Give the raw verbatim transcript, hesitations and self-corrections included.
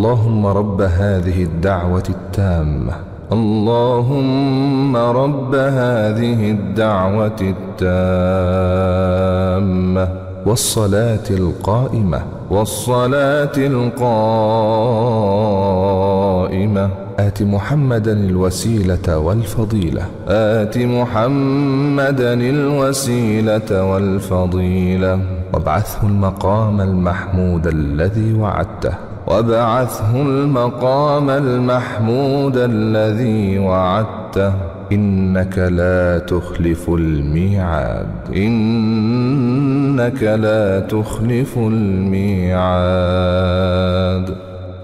اللهم رب هذه الدعوة التامة اللهم رب هذه الدعوة التامة والصلاة القائمة والصلاة القائمة آت محمدا الوسيلة والفضيلة آت محمدا الوسيلة والفضيلة وابعثه المقام المحمود الذي وعدته وابعثه المقام المحمود الذي وعدته إنك لا تخلف الميعاد إنك لا تخلف الميعاد.